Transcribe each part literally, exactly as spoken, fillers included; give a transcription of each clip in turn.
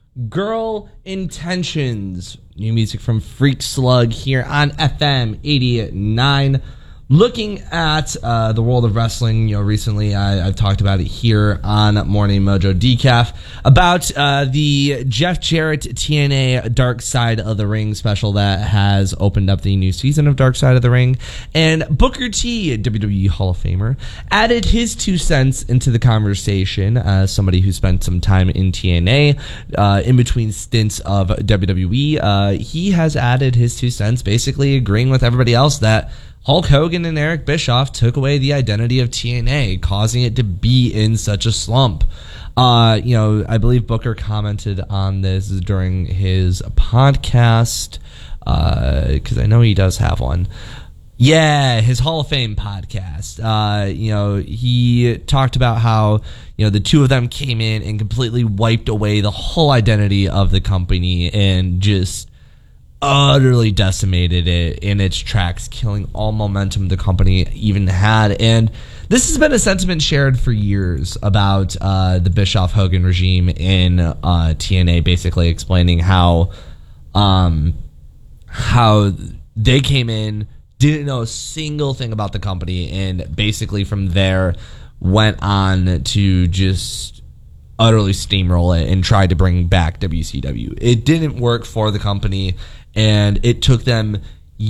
Girl Intentions. New music from Freak Slug here on F M eighty-nine. Looking at uh, the world of wrestling, you know, recently I, I've talked about it here on Morning Mojo Decaf about uh, the Jeff Jarrett T N A Dark Side of the Ring special that has opened up the new season of Dark Side of the Ring. And Booker T, W W E Hall of Famer, added his two cents into the conversation. Uh, somebody who spent some time in T N A uh, in between stints of W W E. Uh, he has added his two cents, basically agreeing with everybody else that Hulk Hogan and Eric Bischoff took away the identity of T N A, causing it to be in such a slump. Uh, you know, I believe Booker commented on this during his podcast, because uh, I know he does have one. Yeah, his Hall of Fame podcast. Uh, you know, he talked about how, you know, the two of them came in and completely wiped away the whole identity of the company and just utterly decimated it in its tracks, killing all momentum the company even had. And this has been a sentiment shared for years about uh, the Bischoff-Hogan regime in uh, T N A, basically explaining how um, how they came in, didn't know a single thing about the company, and basically from there went on to just utterly steamroll it and tried to bring back W C W. It didn't work for the company, and it took them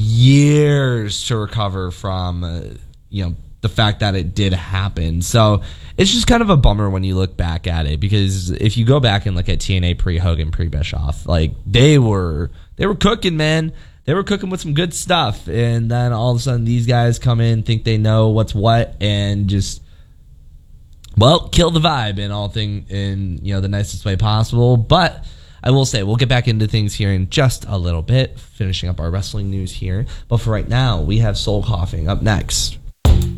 years to recover from, uh, you know, the fact that it did happen. So it's just kind of a bummer when you look back at it, because if you go back and look at T N A pre-Hogan, pre-Bischoff, like they were they were cooking, man. They were cooking with some good stuff, and then all of a sudden these guys come in, think they know what's what, and just, well, kill the vibe in all thing in, you know, the nicest way possible. But I will say, we'll get back into things here in just a little bit, finishing up our wrestling news here. But for right now, we have Soul Coughing up next.